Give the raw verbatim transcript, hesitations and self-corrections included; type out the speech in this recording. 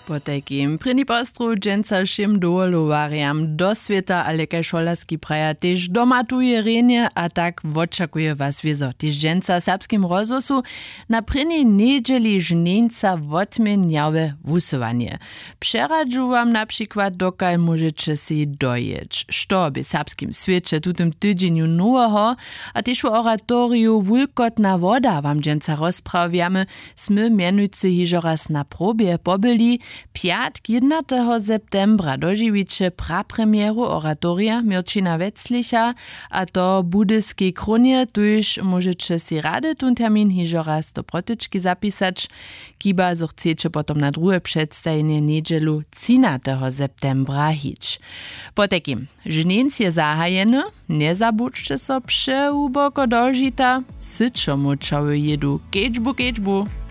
Po takim první postru dženca všim dovoluvariam do sveta, ale kaj šolarski praja tež domatuje renje a tak očakuje was wiezo. Tež dženca serbskim rozosu na první nedjeli žnenca wotmenjawe wusowanie. Přeradžu wam na przykład dokaj możecie si dojeć. Što by serbskim świecie tutym tydzieniu nowego, a tež w oratoriu Wulkotna woda wam dženca rozprawiamy, smy mianujcy hižo raz na probie pobyli. Piatk jedenastego septembra dožiwicie prapremieru oratoria Mirčina Wetzlicha, a to budyskiej kronie, tuż możecie si rady tun termin hižo raz do protyczki zapisać, kiba so chcecie potom na drugie przedstawienie niedzielu trzynastego septembra hić. Po takim, żnienc je zahajeny, nie zabudźcie so przeuboko dožita, syczo mučały jedu, kečbu, kečbu.